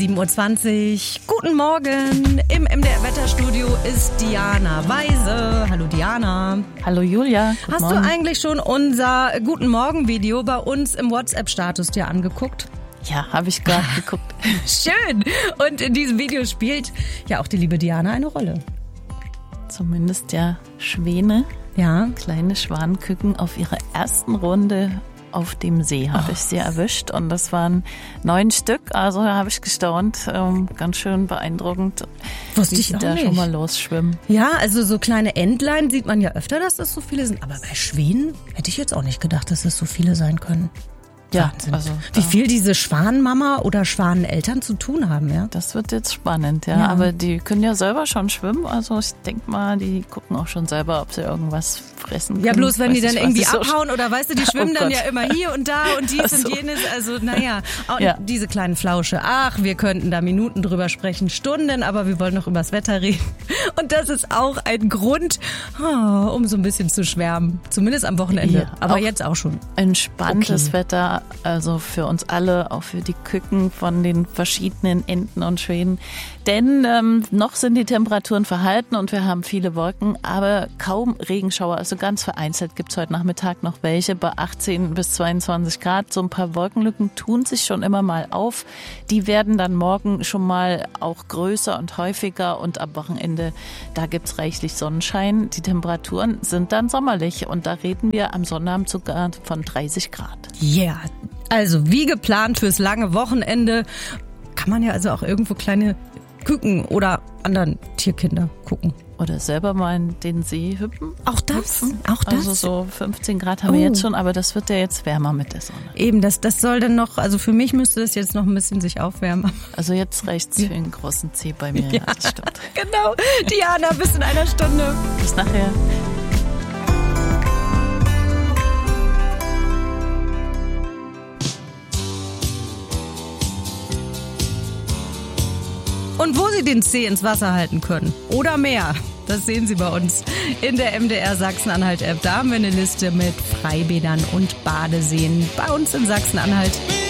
7:20 Uhr. Guten Morgen. Im MDR-Wetterstudio ist Diana Weise. Hallo Diana. Hallo Julia. Hast du eigentlich schon unser Guten Morgen-Video bei uns im WhatsApp-Status dir angeguckt? Ja, habe ich gerade geguckt. Schön. Und in diesem Video spielt ja auch die liebe Diana eine Rolle. Zumindest ja Schwäne, kleine Schwanküken auf ihrer ersten Runde auf dem See habe ich sie erwischt und das waren 9 Stück, also da habe ich gestaunt, ganz schön beeindruckend, Wusste wie ich sie auch da nicht. schon mal losschwimmen. Ja, also so kleine Entlein sieht man ja öfter, dass das so viele sind, aber bei Schwänen hätte ich jetzt auch nicht gedacht, dass es so viele sein können. Ja, Wahnsinn. also wie viel diese Schwanenmama oder Schwaneneltern zu tun haben, ja? das wird jetzt spannend, ja, aber die können ja selber schon schwimmen, also ich denke mal, die gucken auch schon selber, ob sie irgendwas fressen können. Ja, bloß wenn die dann irgendwie so abhauen oder weißt du, die schwimmen dann ja immer hier und da und dies und so. jenes, also naja, diese kleinen Flausche, wir könnten da Minuten drüber sprechen, Stunden, aber wir wollen noch übers Wetter reden und das ist auch ein Grund, um so ein bisschen zu schwärmen, zumindest am Wochenende, Ja, aber auch jetzt auch schon. Entspanntes Wetter, also für uns alle, auch für die Küken von den verschiedenen Enten und Schwänen. Denn noch sind die Temperaturen verhalten und wir haben viele Wolken, aber kaum Regenschauer. Also ganz vereinzelt gibt es heute Nachmittag noch welche bei 18 bis 22 Grad. So ein paar Wolkenlücken tun sich schon immer mal auf. Die werden dann morgen schon mal auch größer und häufiger und am Wochenende, da gibt es reichlich Sonnenschein. Die Temperaturen sind dann sommerlich und da reden wir am Sonnabend sogar von 30 Grad. Yeah. Also wie geplant fürs lange Wochenende kann man ja also auch irgendwo kleine Küken oder anderen Tierkinder gucken. Oder selber mal in den See hüpfen. Auch das? Auch das? Also so 15 Grad haben wir jetzt schon, aber das wird ja jetzt wärmer mit der Sonne. Eben, das soll dann noch, also für mich müsste es jetzt noch ein bisschen sich aufwärmen. Also jetzt reicht's für den großen Zeh bei mir. Ja, das stimmt. Genau. Diana, bis in einer Stunde. Bis nachher. Und wo Sie den Zeh ins Wasser halten können. Oder mehr. Das sehen Sie bei uns in der MDR Sachsen-Anhalt-App. Da haben wir eine Liste mit Freibädern und Badeseen bei uns in Sachsen-Anhalt.